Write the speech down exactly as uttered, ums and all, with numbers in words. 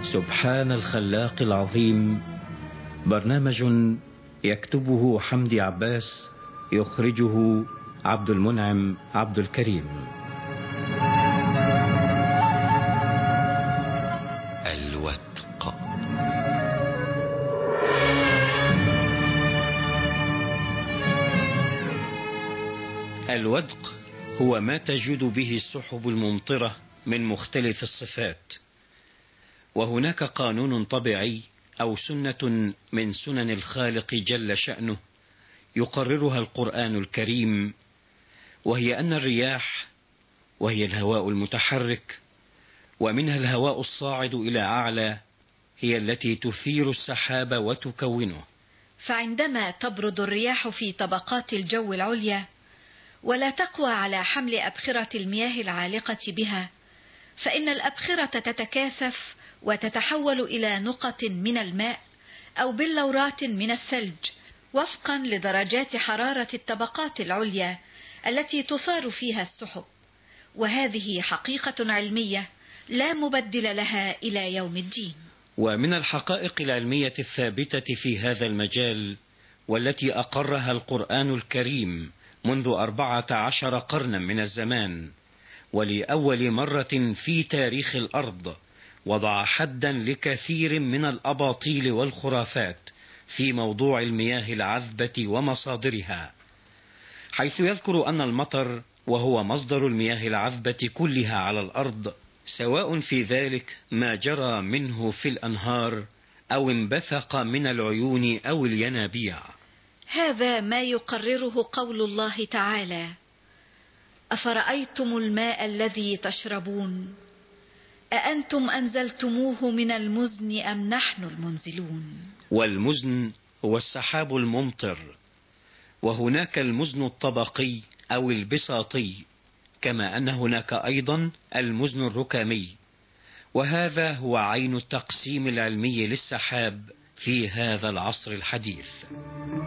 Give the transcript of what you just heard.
سبحان الخلاق العظيم، برنامج يكتبه حمدي عباس، يخرجه عبد المنعم عبد الكريم. الوثق. الودق هو ما تجود به السحب الممطرة من مختلف الصفات، وهناك قانون طبيعي أو سنة من سنن الخالق جل شأنه يقررها القرآن الكريم، وهي أن الرياح، وهي الهواء المتحرك ومنها الهواء الصاعد إلى أعلى، هي التي تثير السحاب وتكونه. فعندما تبرد الرياح في طبقات الجو العليا ولا تقوى على حمل أبخرة المياه العالقة بها، فإن الأبخرة تتكاثف وتتحول إلى نقط من الماء أو بلورات من الثلج وفقا لدرجات حرارة الطبقات العليا التي تثار فيها السحب. وهذه حقيقة علمية لا مبدل لها إلى يوم الدين. ومن الحقائق العلمية الثابتة في هذا المجال، والتي أقرها القرآن الكريم منذ أربعة عشر قرنا من الزمان، ولأول مرة في تاريخ الأرض وضع حدا لكثير من الأباطيل والخرافات في موضوع المياه العذبة ومصادرها، حيث يذكر أن المطر وهو مصدر المياه العذبة كلها على الأرض، سواء في ذلك ما جرى منه في الأنهار أو انبثق من العيون أو الينابيع. هذا ما يقرره قول الله تعالى: أفرأيتم الماء الذي تشربون أأنتم أنزلتموه من المزن أم نحن المنزلون. والمزن هو السحاب الممطر، وهناك المزن الطبقي أو البساطي، كما أن هناك أيضا المزن الركامي، وهذا هو عين التقسيم العلمي للسحاب في هذا العصر الحديث.